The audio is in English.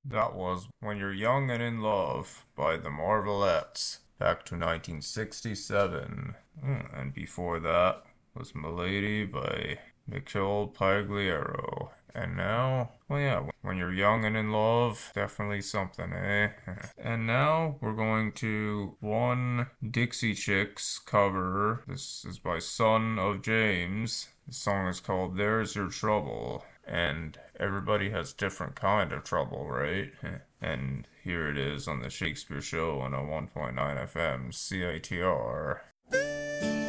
That was When You're Young and in Love by the Marvelettes, back to 1967. And before that was Milady by Michel Pagliaro. And now, well, yeah, When You're Young and in Love, definitely something, eh? And now we're going to one Dixie Chicks cover. This is by Son of James. The song is called There's Your Trouble. And everybody has different kind of trouble, right? And here it is on the Shakespeare Show on a 1.9 FM CITR.